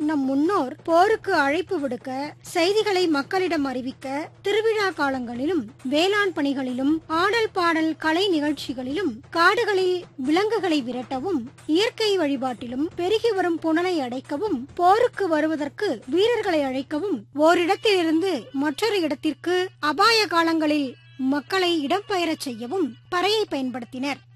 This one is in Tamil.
நம் முன்னோர் போருக்கு அழைப்பு விடுக்க, செய்திகளை மக்களிடம் அறிவிக்க, திருவிழா காலங்களிலும் வேளாண் பணிகளிலும் ஆடல் பாடல் கலை நிகழ்ச்சிகளிலும் காடுகளில் விலங்குகளை விரட்டவும், இயற்கை வழிபாட்டிலும் பெருகி வரும் புனலை அடைக்கவும், போருக்கு வருவதற்கு வீரர்களை அழைக்கவும், ஓரிடத்திலிருந்து மற்றொரு இடத்திற்கு அபாய காலங்களில் மக்களை இடம்பெயரச் செய்யவும் பறையை பயன்படுத்தினர்.